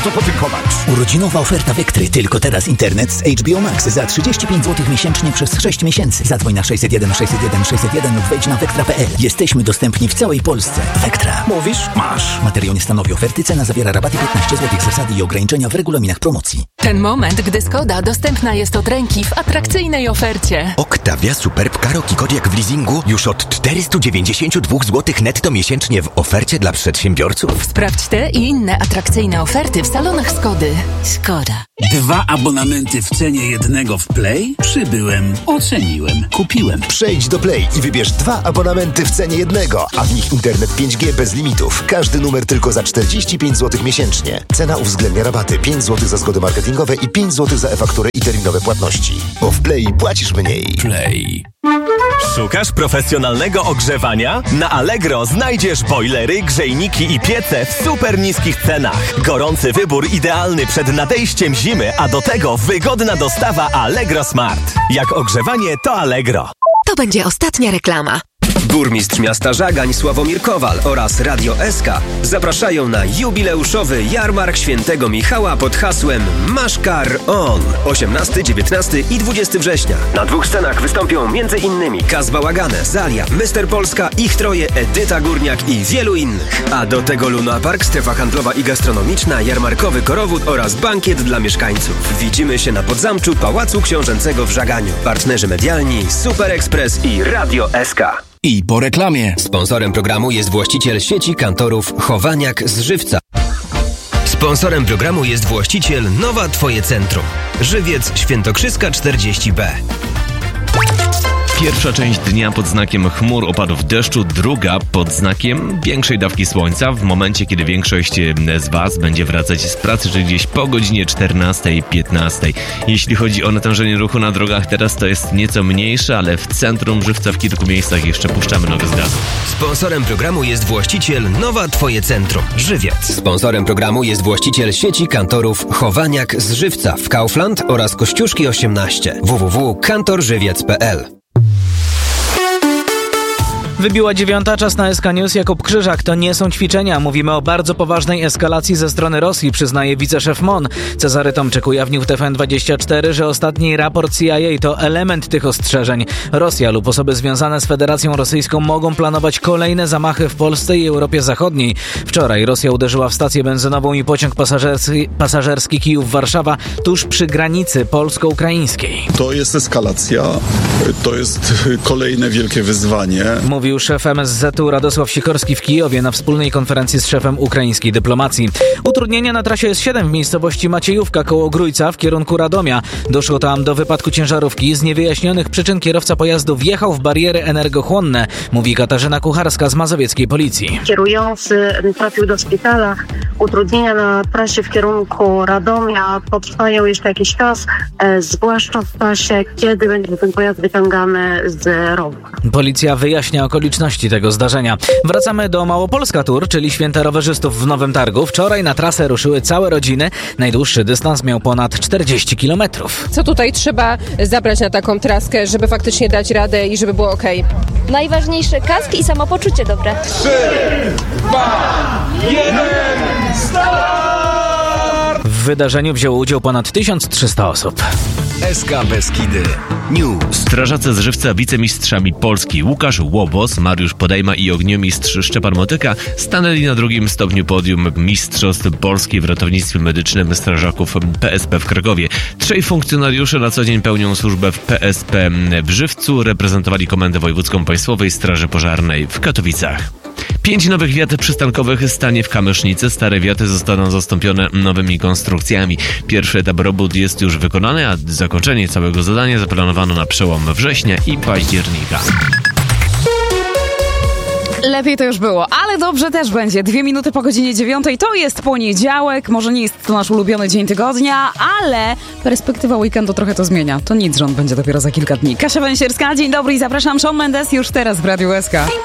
bardzo podziękować. Urodzinowa oferta Vectry. Tylko teraz internet z HBO Max za 35 zł miesięcznie przez 6 miesięcy. Zadzwoń na 601 601 601 lub wejdź na vectra.pl. Jesteśmy dostępni w całej Polsce. Vectra. Mówisz? Masz. Materiał nie stanowi oferty. Cena zawiera rabaty 15 zł. Zasady i ograniczenia w regulaminach promocji. Ten moment, gdy Skoda dostępna jest od ręki w atrakcyjnej ofercie. Octavia Superb Karoq i Kodiaq w leasingu już od 492 zł netto miesięcznie w ofercie dla przedsiębiorców. Sprawdź te i inne atrakcyjne oferty w salonach Skody. Skoda. 2 abonamenty w cenie jednego w Play? Przybyłem, oceniłem, kupiłem. Przejdź do Play i wybierz 2 abonamenty w cenie jednego, a w nich internet 5G bez limitów. Każdy numer tylko za 45 zł miesięcznie. Cena uwzględnia rabaty 5 zł za zgody marketingowe i 5 zł za e-fakturę i terminowe płatności. Bo w Play płacisz mniej. Play. Szukasz profesjonalnego ogrzewania? Na Allegro znajdziesz bojlery, grzejniki i piece w super niskich cenach. Gorący wybór idealny przed nadejściem zimy, a do tego wygodna dostawa Allegro Smart. Jak ogrzewanie, to Allegro. To będzie ostatnia reklama. Burmistrz miasta Żagań Sławomir Kowal oraz Radio SK zapraszają na jubileuszowy jarmark Świętego Michała pod hasłem Masz Kar On. 18, 19 i 20 września. Na 2 scenach wystąpią m.in. Kaz Bałagane, Zalia, Mr. Polska, Ich Troje, Edyta Górniak i wielu innych. A do tego Luna Park, strefa handlowa i gastronomiczna, jarmarkowy korowód oraz bankiet dla mieszkańców. Widzimy się na Podzamczu Pałacu Książęcego w Żaganiu. Partnerzy medialni Super Express i Radio SK. I po reklamie. Sponsorem programu jest właściciel sieci kantorów Chowaniak z Żywca. Sponsorem programu jest właściciel Nowa Twoje Centrum. Żywiec Świętokrzyska 40B. Pierwsza część dnia pod znakiem chmur, opadów deszczu, druga pod znakiem większej dawki słońca w momencie, kiedy większość z Was będzie wracać z pracy, czyli gdzieś po godzinie 14-15. Jeśli chodzi o natężenie ruchu na drogach, teraz to jest nieco mniejsze, ale w centrum Żywca w kilku miejscach jeszcze puszczamy nowy z gazu. Sponsorem programu jest właściciel Nowa Twoje Centrum. Żywiec. Sponsorem programu jest właściciel sieci kantorów Chowaniak z Żywca w Kaufland oraz Kościuszki 18. www.kantorżywiec.pl. Wybiła 9, czas na SK News. Jakub Krzyżak. To nie są ćwiczenia. Mówimy o bardzo poważnej eskalacji ze strony Rosji, przyznaje wiceszef MON. Cezary Tomczyk ujawnił w TVN24, że ostatni raport CIA to element tych ostrzeżeń. Rosja lub osoby związane z Federacją Rosyjską mogą planować kolejne zamachy w Polsce i Europie Zachodniej. Wczoraj Rosja uderzyła w stację benzynową i pociąg pasażerski Kijów-Warszawa tuż przy granicy polsko-ukraińskiej. To jest eskalacja. To jest kolejne wielkie wyzwanie. Mówił szef MSZ-u Radosław Sikorski w Kijowie na wspólnej konferencji z szefem ukraińskiej dyplomacji. Utrudnienia na trasie S7 w miejscowości Maciejówka koło Grójca w kierunku Radomia. Doszło tam do wypadku ciężarówki. Z niewyjaśnionych przyczyn kierowca pojazdu wjechał w bariery energochłonne, mówi Katarzyna Kucharska z mazowieckiej policji. Kierujący trafił do szpitala. Utrudnienia na trasie w kierunku Radomia potrwają jeszcze jakiś czas, zwłaszcza w czasie, kiedy będzie ten pojazd wyciągany z rowu. Policja wyjaśnia okoliczności tego zdarzenia. Wracamy do Małopolska Tour, czyli święta rowerzystów w Nowym Targu. Wczoraj na trasę ruszyły całe rodziny. Najdłuższy dystans miał ponad 40 km. Co tutaj trzeba zabrać na taką traskę, żeby faktycznie dać radę i żeby było okej? Najważniejsze kask i samopoczucie dobre. 3, 2, 1, start! W wydarzeniu wzięło udział ponad 1300 osób. SK Beskidy News. Strażacy z Żywca wicemistrzami Polski Łukasz Łobos, Mariusz Podejma i ogniomistrz Szczepan Motyka stanęli na drugim stopniu podium Mistrzostw Polski w ratownictwie medycznym strażaków PSP w Krakowie. 3 funkcjonariusze na co dzień pełnią służbę w PSP w Żywcu, reprezentowali Komendę Wojewódzką Państwowej Straży Pożarnej w Katowicach. 5 nowych wiat przystankowych stanie w Kamysznicy. Stare wiaty zostaną zastąpione nowymi konstrukcjami. Pierwszy etap robót jest już wykonany, a zakończenie całego zadania zaplanowano na przełom września i października. Lepiej to już było, ale dobrze też będzie. 2 minuty po godzinie 9. To jest poniedziałek. Może nie jest to nasz ulubiony dzień tygodnia, ale perspektywa weekendu trochę to zmienia. To nic, że on będzie dopiero za kilka dni. Kasia Węsierska, dzień dobry i zapraszam. Shawn Mendes już teraz w Radiu SK.